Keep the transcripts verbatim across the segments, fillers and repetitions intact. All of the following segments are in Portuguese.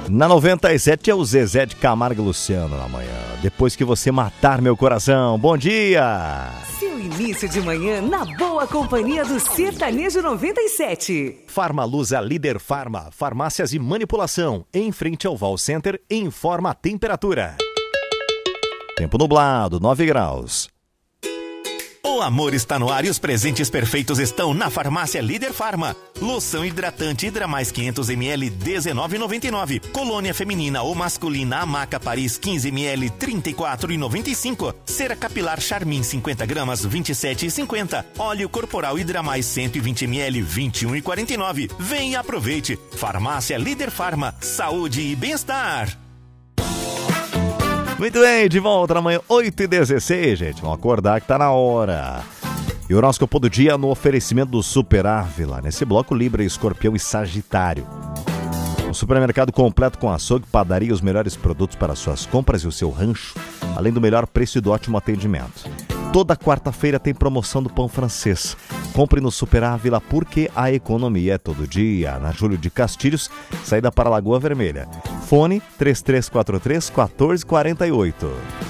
Na noventa e sete é o Zezé de Camargo e Luciano na manhã. Depois que você matar meu coração. Bom dia! Seu início de manhã na boa companhia do Sertanejo noventa e sete. Farmaluz, a líder farma. Farmácias e manipulação. Em frente ao Val Center, informa a temperatura. Tempo nublado, nove graus. O amor está no ar e os presentes perfeitos estão na Farmácia Líder Farma. Loção hidratante Hidra Mais quinhentos mililitros, dezenove reais e noventa e nove centavos. Colônia feminina ou masculina Amaca Paris quinze mililitros, trinta e quatro reais e noventa e cinco centavos. Cera capilar Charmin cinquenta gramas, vinte e sete reais e cinquenta centavos. Óleo corporal Hidra Mais cento e vinte mililitros, vinte e um reais e quarenta e nove centavos. Vem e aproveite. Farmácia Líder Farma. Saúde e bem-estar. Muito bem, de volta na manhã, oito e dezesseis, gente. Vamos acordar que tá na hora. E o horóscopo do dia no oferecimento do Super Ávila. Nesse bloco, Libra, Escorpião e Sagitário. Um supermercado completo com açougue, padaria, os melhores produtos para suas compras e o seu rancho, além do melhor preço e do ótimo atendimento. Toda quarta-feira tem promoção do pão francês. Compre no Super Ávila porque a economia é todo dia. Na Júlio de Castilhos, saída para Lagoa Vermelha. Fone três três quatro três, um quatro quatro oito.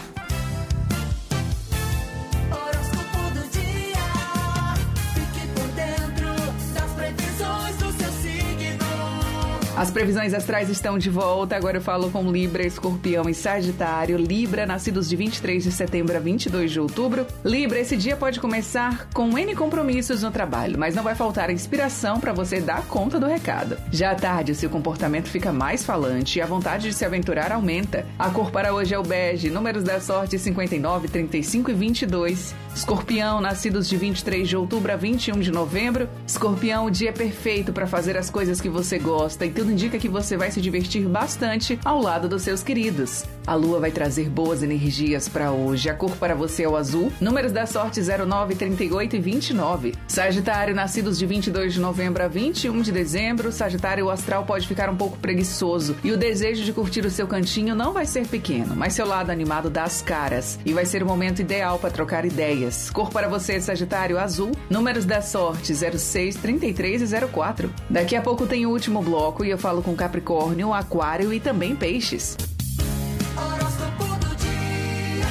As previsões astrais estão de volta. Agora eu falo com Libra, Escorpião e Sagitário. Libra, nascidos de vinte e três de setembro a vinte e dois de outubro. Libra, esse dia pode começar com N compromissos no trabalho, mas não vai faltar inspiração para você dar conta do recado. Já à tarde, o seu comportamento fica mais falante e a vontade de se aventurar aumenta. A cor para hoje é o bege. Números da sorte cinquenta e nove, trinta e cinco e vinte e dois. Escorpião, nascidos de vinte e três de outubro a vinte e um de novembro. Escorpião, o dia é perfeito para fazer as coisas que você gosta e tudo indica que você vai se divertir bastante ao lado dos seus queridos. A lua vai trazer boas energias para hoje. A cor para você é o azul. Números da sorte zero nove, trinta e oito e vinte e nove. Sagitário, nascidos de vinte e dois de novembro a vinte e um de dezembro. Sagitário, o astral pode ficar um pouco preguiçoso e o desejo de curtir o seu cantinho não vai ser pequeno, mas seu lado animado dá as caras e vai ser o momento ideal para trocar ideias. Cor para você, Sagitário, azul. Números da sorte zero seis, trinta e três e zero quatro. Daqui a pouco tem o último bloco e eu falo com Capricórnio, Aquário e também Peixes. Horóscopo do dia.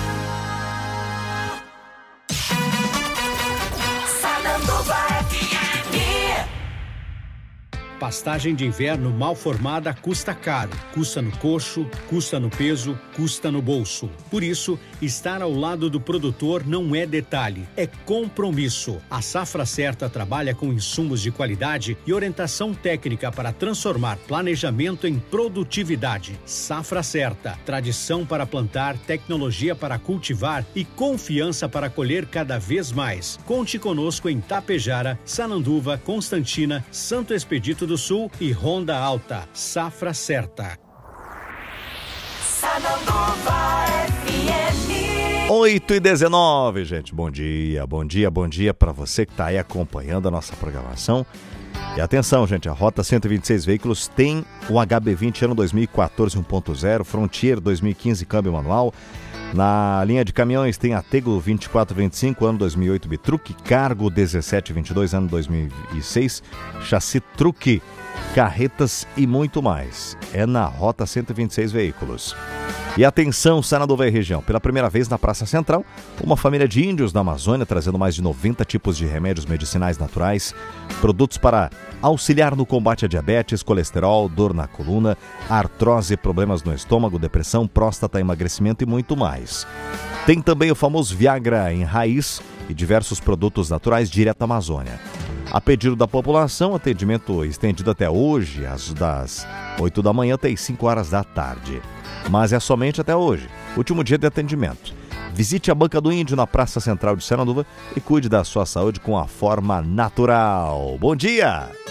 Sananduva F M. Pastagem de inverno mal formada custa caro, custa no coxo, custa no peso, custa no bolso. Por isso, estar ao lado do produtor não é detalhe, é compromisso. A Safra Certa trabalha com insumos de qualidade e orientação técnica para transformar planejamento em produtividade. Safra Certa, tradição para plantar, tecnologia para cultivar e confiança para colher cada vez mais. Conte conosco em Tapejara, Sananduva, Constantina, Santo Expedito do Sul e Ronda Alta. Safra Certa. Sananduva F M. oito e dezenove, gente. Bom dia, bom dia, bom dia para você que está aí acompanhando a nossa programação. E atenção, gente, a Rota cento e vinte e seis Veículos tem o H B vinte ano dois mil e quatorze um ponto zero, Frontier dois mil e quinze câmbio manual. Na linha de caminhões tem a Tego vinte e quatro vinte e cinco ano dois mil e oito Bitruc, Cargo dezessete vinte e dois ano dois mil e seis, Chassi Truque, carretas e muito mais. É na Rota cento e vinte e seis Veículos. E atenção, Sananduva e região. Pela primeira vez na Praça Central, uma família de índios da Amazônia trazendo mais de noventa tipos de remédios medicinais naturais, produtos para auxiliar no combate a diabetes, colesterol, dor na coluna, artrose, problemas no estômago, depressão, próstata, emagrecimento e muito mais. Tem também o famoso Viagra em raiz e diversos produtos naturais direto da Amazônia. A pedido da população, atendimento estendido até hoje, às das oito da manhã até as cinco horas da tarde. Mas é somente até hoje, último dia de atendimento. Visite a Banca do Índio na Praça Central de Sananduva e cuide da sua saúde com a forma natural. Bom dia!